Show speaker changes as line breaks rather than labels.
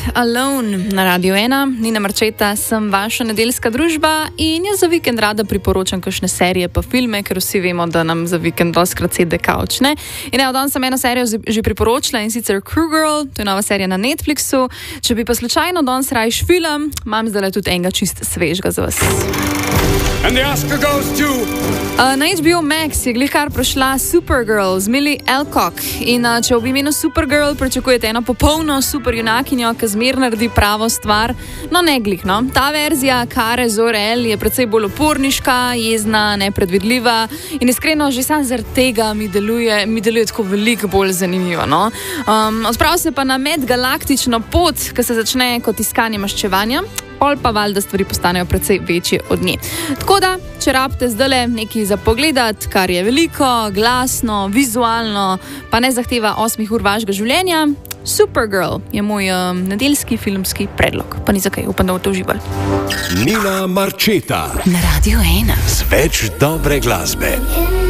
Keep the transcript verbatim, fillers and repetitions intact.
Alone na Radiu ena. Nina Marčeta, sem vaša nedeljska družba in jaz za vikend rada priporočam kakšne serije pa filme, ker vsi vemo, da nam za vikend doskrat sede kavč, ne? In evo, danes sem eno serijo že priporočila in sicer Crew Girl, to je nova serija na Netflixu. Če bi pa slučajno danes rajš film, imam zdaj tudi enega čist svežga za vas.
And the Oscar goes to...
Uh, na H B O Max je glihkar prošla Supergirl z Millie Alcock in uh, če v imenu Supergirl pričakujete eno popolno superjunakinjo, ki zmer naredi pravo stvar, no ne glih, no. Ta verzija Kare Zor-El je precej bolj uporniška, jezna, nepredvidljiva in iskreno že sam zaradi tega mi deluje, mi deluje tako veliko bolj zanimivo, no. Um, odprav se pa na medgalaktično pot, ki se začne kot iskanje maščevanja, pol pa valjda stvari postanejo precej večje od nje. Tako da, če rabite zdajle nekaj za pogledat, kar je veliko, glasno, vizualno, pa ne zahteva osmih ur vašega življenja, Supergirl je moj um, nedeljski filmski predlog. Pa ni zakaj, upam, da boste uživali.
Nina Marčeta
Na Radiu ena.
z več dobre glasbe.